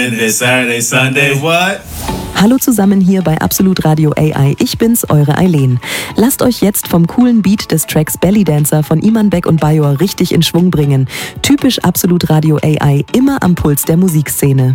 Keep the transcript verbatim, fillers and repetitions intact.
It's Saturday, Sunday, what? Hallo zusammen hier bei Absolut Radio A I. Ich bin's, eure Eileen. Lasst euch jetzt vom coolen Beat des Tracks Belly Dancer von Iman Beck und Bajor richtig in Schwung bringen. Typisch Absolut Radio A I, immer am Puls der Musikszene.